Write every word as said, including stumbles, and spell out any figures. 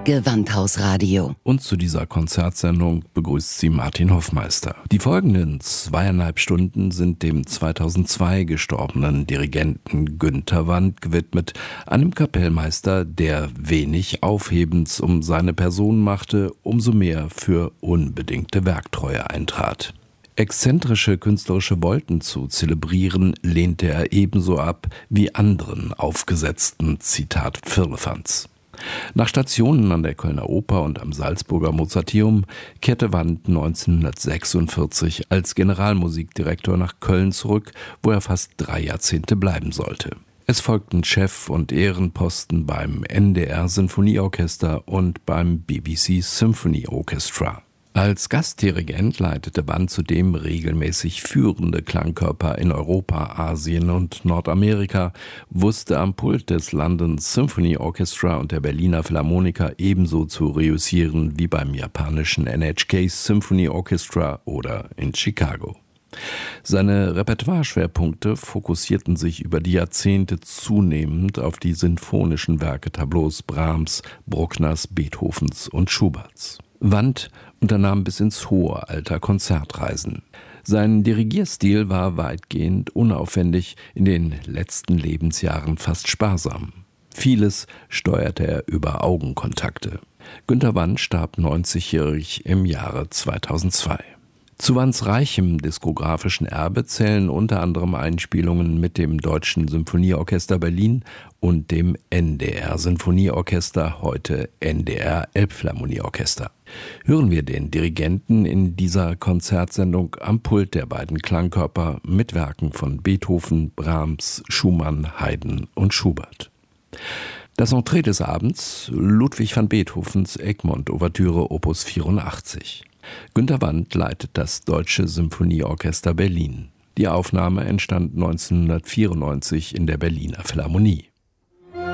Gewandhausradio. Und zu dieser Konzertsendung begrüßt sie Martin Hoffmeister. Die folgenden zweieinhalb Stunden sind dem zweitausendzwei gestorbenen Dirigenten Günter Wandt gewidmet, einem Kapellmeister, der wenig Aufhebens um seine Person machte, umso mehr für unbedingte Werktreue eintrat. Exzentrische künstlerische Wolken zu zelebrieren, lehnte er ebenso ab wie anderen aufgesetzten, Zitat, Firlefanz. Nach Stationen an der Kölner Oper und am Salzburger Mozarteum kehrte Wandt neunzehnhundertsechsundvierzig als Generalmusikdirektor nach Köln zurück, wo er fast drei Jahrzehnte bleiben sollte. Es folgten Chef- und Ehrenposten beim N D R-Sinfonieorchester und beim B B C Symphony Orchestra. Als Gastdirigent leitete Wandt zudem regelmäßig führende Klangkörper in Europa, Asien und Nordamerika, wusste am Pult des London Symphony Orchestra und der Berliner Philharmoniker ebenso zu reüssieren wie beim japanischen N H K Symphony Orchestra oder in Chicago. Seine Repertoireschwerpunkte fokussierten sich über die Jahrzehnte zunehmend auf die sinfonischen Werke-Tableaus Brahms, Bruckners, Beethovens und Schuberts. Wandt unternahm bis ins hohe Alter Konzertreisen. Sein Dirigierstil war weitgehend unaufwendig, in den letzten Lebensjahren fast sparsam. Vieles steuerte er über Augenkontakte. Günter Wandt starb neunzigjährig im Jahre zweitausendzwei. Zu Wandts reichem diskografischen Erbe zählen unter anderem Einspielungen mit dem Deutschen Symphonieorchester Berlin und dem N D R-Sinfonieorchester, heute N D R-Elbphilharmonieorchester. Hören wir den Dirigenten in dieser Konzertsendung am Pult der beiden Klangkörper mit Werken von Beethoven, Brahms, Schumann, Haydn und Schubert. Das Entree des Abends: Ludwig van Beethovens Egmont-Ouvertüre Opus vierundachtzig. Günter Wandt leitet das Deutsche Symphonieorchester Berlin. Die Aufnahme entstand neunzehnhundertvierundneunzig in der Berliner Philharmonie.